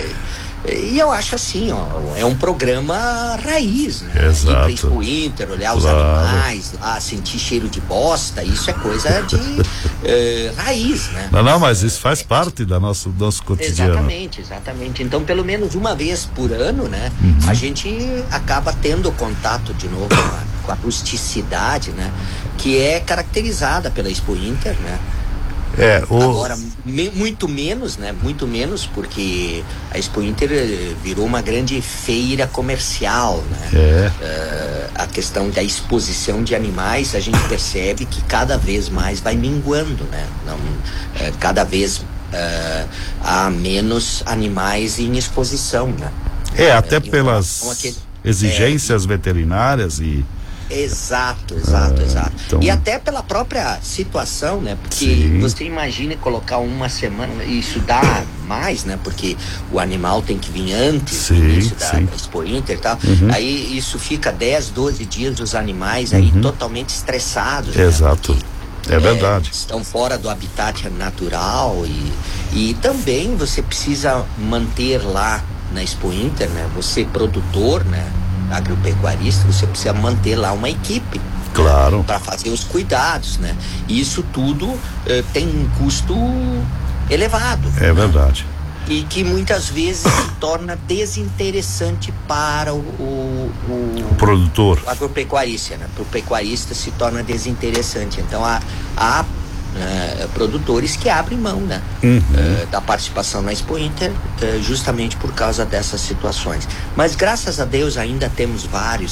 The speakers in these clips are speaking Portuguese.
E eu acho assim, ó, é um programa raiz, né? Exato. Ir pra Expo Inter, olhar os animais lá, sentir cheiro de bosta, isso é coisa de raiz, né? Não, mas isso faz parte do nosso cotidiano. Exatamente. Então, pelo menos uma vez por ano, né? A gente acaba tendo contato de novo com a rusticidade, né? Que é caracterizada pela Expo Inter, né? Agora, muito menos, né? Muito menos, porque a Expo Inter virou uma grande feira comercial, né? A questão da exposição de animais, a gente percebe que cada vez mais vai minguando, né? Cada vez há menos animais em exposição, né? Até pelas exigências veterinárias e... Exato. Então... E até pela própria situação, né? Porque você imagina colocar uma semana, isso dá mais, né? Porque o animal tem que vir antes do início da Expo Inter e tal. Aí isso fica 10, 12 dias os animais aí totalmente estressados. Exato. Né? É verdade. Estão fora do habitat natural e também você precisa manter lá na Expo Inter, né? Você produtor, né? Agropecuarista, você precisa manter lá uma equipe, claro, para fazer os cuidados, né? E isso tudo tem um custo elevado. É verdade. E que muitas vezes se torna desinteressante para o produtor, o agropecuarista, né? Para o pecuarista se torna desinteressante. Então há produtores que abrem mão, né? Da participação na Expo Inter, justamente por causa dessas situações. Mas graças a Deus ainda temos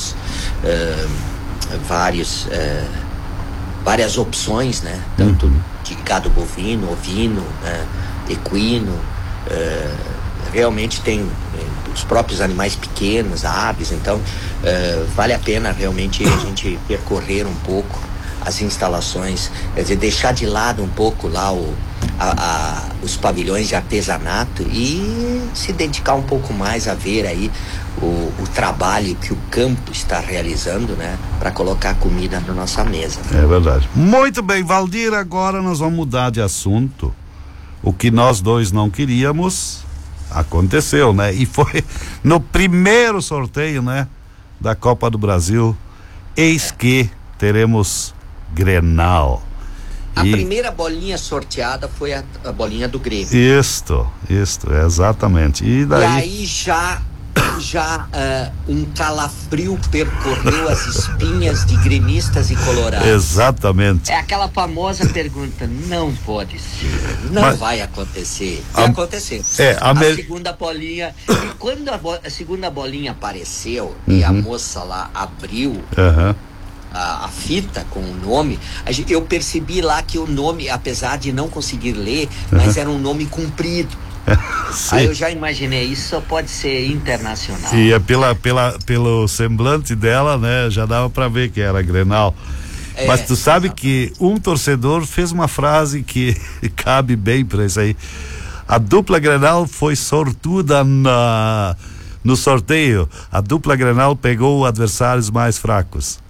várias opções, né? Tanto de gado bovino, ovino, equino, realmente tem os próprios animais pequenos, aves. Então vale a pena realmente a gente percorrer um pouco as instalações, quer dizer, deixar de lado um pouco lá os pavilhões de artesanato e se dedicar um pouco mais a ver aí o trabalho que o campo está realizando, né, para colocar comida na nossa mesa. É verdade. Muito bem, Valdir, agora nós vamos mudar de assunto. O que nós dois não queríamos aconteceu, né? E foi no primeiro sorteio, né, da Copa do Brasil. Eis que teremos Grenal. A primeira bolinha sorteada foi a bolinha do Grêmio. Isto, exatamente. E aí já um calafrio percorreu as espinhas de gremistas e colorados. Exatamente. É aquela famosa pergunta: não pode ser, não vai acontecer. Vai acontecer. A segunda bolinha. E quando a segunda bolinha apareceu e a moça lá abriu a fita com o nome, eu percebi lá que o nome, apesar de não conseguir ler, mas era um nome comprido. Aí eu já imaginei, isso só pode ser internacional. E pelo semblante dela, né, já dava para ver que era Grenal. Mas tu sabe que um torcedor fez uma frase que cabe bem para isso aí. A dupla Grenal foi sortuda no sorteio. A dupla Grenal pegou adversários mais fracos.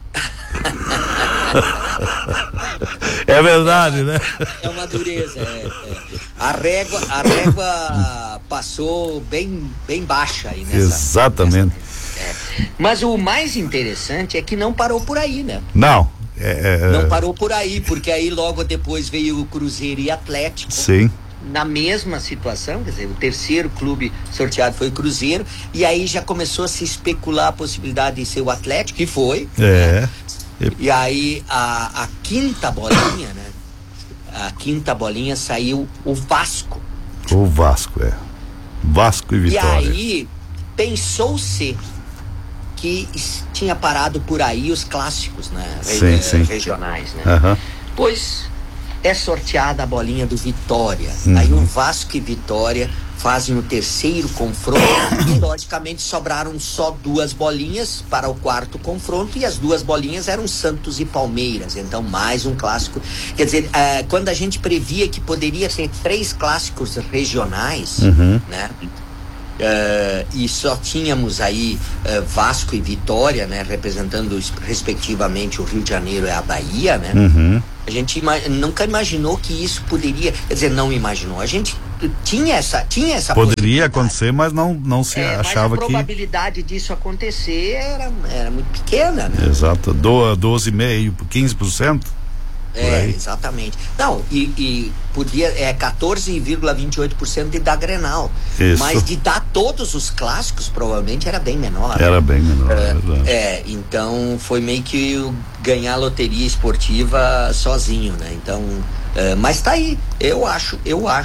É verdade, né? É uma dureza. A régua passou bem baixa aí nessa. Exatamente. Mas o mais interessante é que não parou por aí, né? Não. Não parou por aí, porque aí logo depois veio o Cruzeiro e Atlético. Sim. Na mesma situação, quer dizer, o terceiro clube sorteado foi o Cruzeiro, e aí já começou a se especular a possibilidade de ser o Atlético, que foi. E aí a quinta bolinha, né? A quinta bolinha saiu o Vasco. O Vasco, Vasco e Vitória. E aí pensou-se que tinha parado por aí os clássicos, né? Regionais, né? Pois é sorteada a bolinha do Vitória. Aí o Vasco e Vitória fazem o terceiro confronto e logicamente sobraram só duas bolinhas para o quarto confronto, e as duas bolinhas eram Santos e Palmeiras. Então mais um clássico, quer dizer, quando a gente previa que poderia ser 3 clássicos regionais, né, e só tínhamos aí Vasco e Vitória, né, representando respectivamente o Rio de Janeiro e a Bahia, né, A gente nunca imaginou que isso poderia, quer dizer, não imaginou. A gente tinha essa poderia acontecer, mas não se achava mas a probabilidade disso acontecer era muito pequena, né? Exato, 12,5%, 15%. Exatamente. Não, e podia 14,28% de dar Grenal. Isso. Mas de dar todos os clássicos, provavelmente era bem menor. Era bem menor, então foi meio que ganhar a loteria esportiva sozinho, né? Então, mas tá aí. Eu acho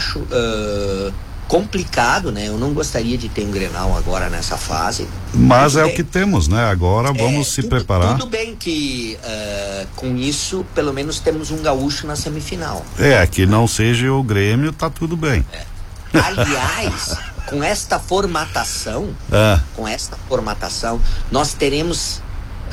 complicado, né? Eu não gostaria de ter um Grenal agora nessa fase. Mas tudo é bem. O que temos, né? Agora vamos se preparar. Tudo bem que com isso, pelo menos temos um gaúcho na semifinal. Que não seja o Grêmio, tá tudo bem. Aliás, com esta formatação, nós teremos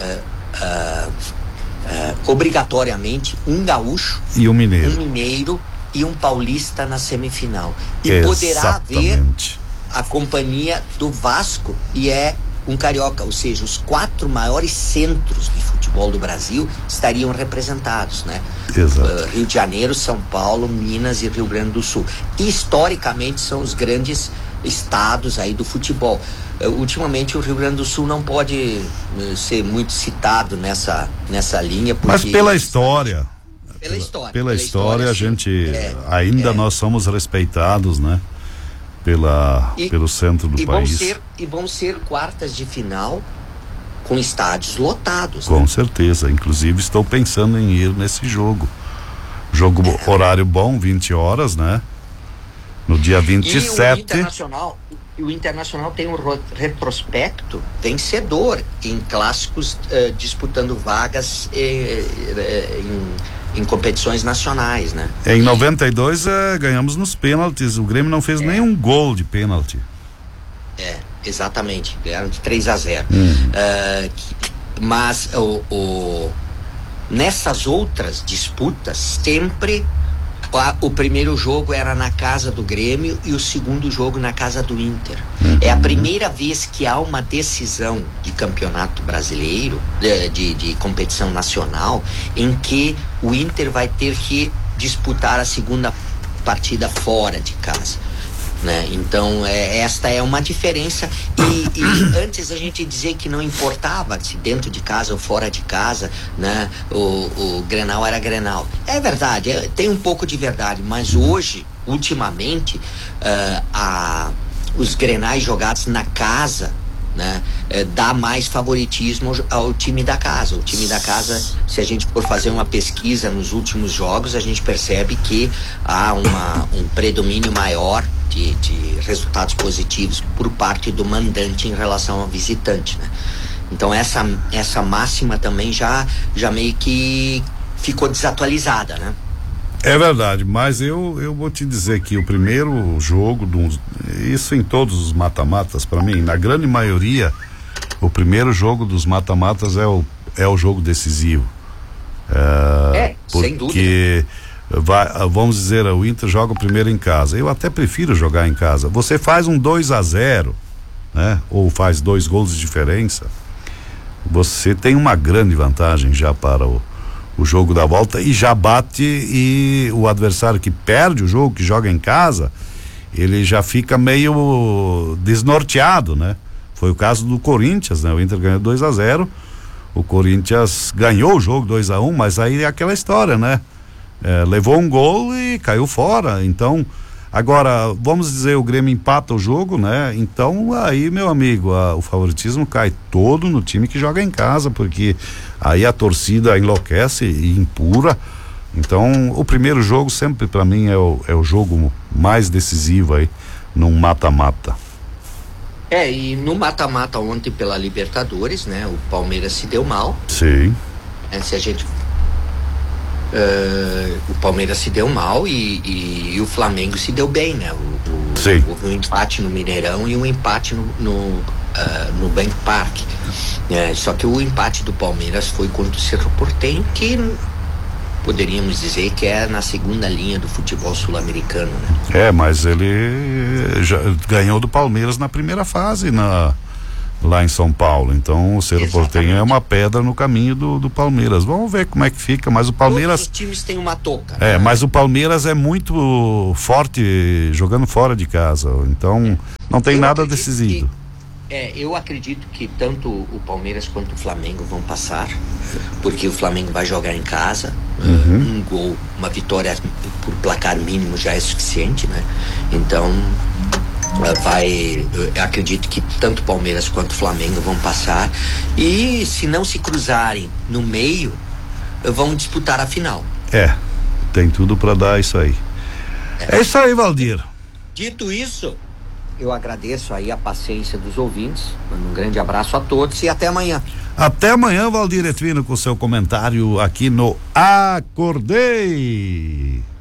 obrigatoriamente um gaúcho e um mineiro e um paulista na semifinal. E poderá haver a companhia do Vasco e um carioca, ou seja, os 4 maiores centros de futebol do Brasil estariam representados, né? Exato. Rio de Janeiro, São Paulo, Minas e Rio Grande do Sul. E, historicamente são os grandes estados aí do futebol. Ultimamente o Rio Grande do Sul não pode ser muito citado nessa linha. Mas pela história. Pela história, a gente nós somos respeitados, né? Pelo centro do país. Vão ser quartas de final com estádios lotados. Com certeza, inclusive estou pensando em ir nesse jogo. Horário bom, 20 horas, né? No dia 27. E o Internacional tem um retrospecto vencedor em clássicos, disputando vagas em competições nacionais, né? Em 92 ganhamos nos pênaltis. O Grêmio não fez nenhum gol de pênalti. Exatamente. Ganharam de 3-0. Mas nessas outras disputas, sempre o primeiro jogo era na casa do Grêmio e o segundo jogo na casa do Inter. É a primeira vez que há uma decisão de campeonato brasileiro, de competição nacional, em que o Inter vai ter que disputar a segunda partida fora de casa, né? Então esta é uma diferença e antes a gente dizer que não importava se dentro de casa ou fora de casa, né? O Grenal era Grenal, é verdade, tem um pouco de verdade, mas hoje, ultimamente, os Grenais jogados na casa, né, dá mais favoritismo ao time da casa. O time da casa, se a gente for fazer uma pesquisa nos últimos jogos, a gente percebe que há um predomínio maior de resultados positivos por parte do mandante em relação ao visitante, né? Então essa máxima também já meio que ficou desatualizada, né? É verdade, mas eu vou te dizer que o primeiro jogo, isso em todos os mata-matas, para mim, na grande maioria, o primeiro jogo dos mata-matas é o jogo decisivo. Sem dúvida. Porque, vamos dizer, o Inter joga o primeiro em casa. Eu até prefiro jogar em casa. Você faz um 2-0, né? Ou faz 2 gols de diferença, você tem uma grande vantagem já para o jogo da volta e já bate, e o adversário que perde o jogo, que joga em casa, ele já fica meio desnorteado, né? Foi o caso do Corinthians, né? O Inter ganhou 2-0, o Corinthians ganhou o jogo 2-1, mas aí é aquela história, né? Levou um gol e caiu fora. Então, agora, vamos dizer, o Grêmio empata o jogo, né? Então, aí, meu amigo, o favoritismo cai todo no time que joga em casa, porque aí a torcida enlouquece e impura. Então, o primeiro jogo sempre para mim é o jogo mais decisivo aí, num mata-mata. E no mata-mata ontem pela Libertadores, né? O Palmeiras se deu mal. Sim. O Palmeiras se deu mal e o Flamengo se deu bem, né? Sim. Houve um empate no Mineirão e um empate no Bank Park. Só que o empate do Palmeiras foi contra o Cerro Porteño, que poderíamos dizer que é na segunda linha do futebol sul-americano, né? Mas ele já ganhou do Palmeiras na primeira fase, lá em São Paulo. Então o Cerro Porteño é uma pedra no caminho do Palmeiras. Vamos ver como é que fica, mas o Palmeiras... Todos os times têm uma touca. Mas o Palmeiras é muito forte jogando fora de casa, então não tem nada decisivo. Eu acredito que tanto o Palmeiras quanto o Flamengo vão passar, porque o Flamengo vai jogar em casa, um gol, uma vitória por placar mínimo já é suficiente, né? Então eu acredito que tanto o Palmeiras quanto o Flamengo vão passar, e se não se cruzarem no meio, vão disputar a final. Tem tudo para dar isso aí. É isso aí, Valdir. Dito isso, eu agradeço aí a paciência dos ouvintes, mando um grande abraço a todos e até amanhã. Até amanhã, Valdir Etvino, com seu comentário aqui no Acordei.